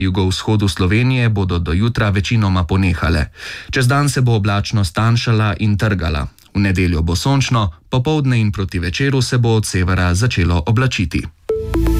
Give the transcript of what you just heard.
jugovzhodu Slovenije bodo do jutra večinoma ponehale. Čez dan se bo oblačnost tanjšala in trgala. V nedeljo bo sončno, popoldne in proti večeru se bo od severa začelo oblačiti.